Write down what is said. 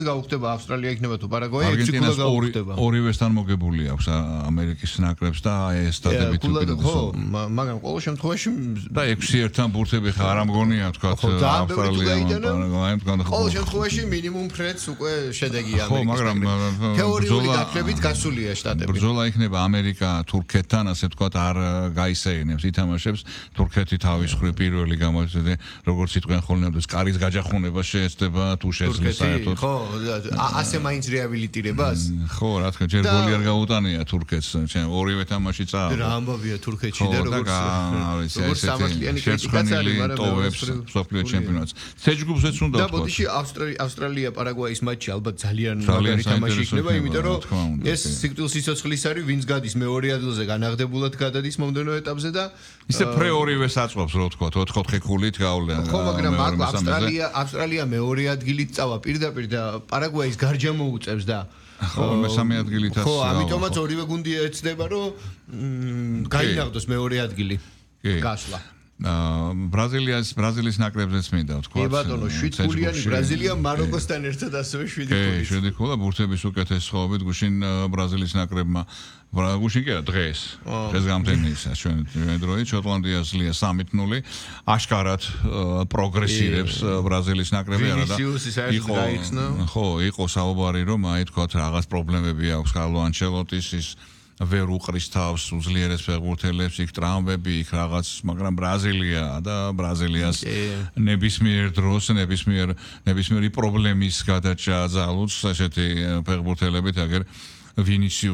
გაუხდება ავსტრალია იქნება თუ პარაგვაი ექვსი გაუხდება. ორივესთან მოგებული აქვს ამერიკის ნაკრებს და ეს სტატები თუ კიდევ ხო, მაგრამ ყოველ შემთხვევაში და 6 ერთთან ბურთები ხარ არ მგონია თქვა ავსტრალია. ყოველ შემთხვევაში მინიმუმ ფრედს უკვე შედეგია ამერიკის. ხო, მაგრამ თეორიული დათვლებით გასულია შტატები. ბრძოლა იქნება ამერიკა თურქეთთან, ასე ვთქვათ, არ გაისეინებს ითამაშებს. თურქეთი თავის მხრივ პირველი გამოიწვია, როგორც იყვენ ხოლმე, კარის გაჯახუნება შეეცდება თუ შეძლებს საერთოდ. ხო, ასე მაინც რეაბილიტირებას? ხო, რა თქმა უნდა, ჯერ გოლი არ გაუტანია თურქეთს, ორივე თამაში წააგო. რა ამბავია თურქეთში და როგორც სამართლიანი კრიტიკაც არის, მაგრამ ტოვებს მსოფლიო ჩემპიონატს. ცეჯგუფზეც უნდა ვთქვა. და ბოდიში ავსტრალია პარაგვაის მატჩი ალბათ ძალიან მაგარი თამაში იქნება, იმიტომ რომ ეს სიკვდილის სიცოცხლის არის, ვინც გადის მეორე ადგილზე განაღდებულად გადადის მომდევნო ეტაპზე და ისე ორივეს აწყვობს, რო ვთქვა, 4-4 ქულით გავლენ. ხო, მაგრამ ავსტრალია მეორე ადგილით წავა პირდაპირ და პარაგვაის გარჯამო უწევს და ხო, მესამე ადგილითაც. ხო, ამიტომაც ორივე გუნდი ეცდება, რომ გაინაღდოს მეორე ადგილი. გასვლა. ბრაზილიის ნაკრებზეც მინდა ვთქვა. კი ბატონო, 7 ქულიანი ბრაზილია მაროკოსთან ერთად ასევე 7 ქულით. 7 ქულა ბურთების უკეთესობით გუშინ ბრაზილიის ნაკრებმა გუშინ კი არა დღეს გამთენიისა ჩვენ დროით შოტლანდიას ლია 3-0 აშკარად პროგრესირებს ბრაზილიის ნაკრები არა და იყო საუბარი რომ აი თქვა რაღაც პრობლემები აქვს კარლო ანჩელოტის ის ვერ უყრის თავს უძლიერეს ფეხბურთელებს იქ ტრამვები იქ რაღაც მაგრამ ბრაზილია და ბრაზილიას ნებისმიერ დროს ნებისმიერი პრობლემის გადაჭა ძალუც ესეთი ფეხბურთელებით აგერ ვინიციუსი